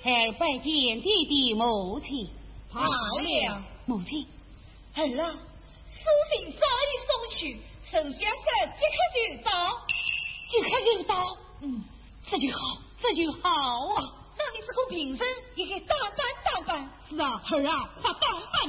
儿拜见弟弟母亲。 好了， 母亲。 儿啊，书信早已送去，丞相在即刻就到。 即刻就到。这就好，这就好啊。 那你这个平身也给打扮打扮。 是啊，儿啊，把打扮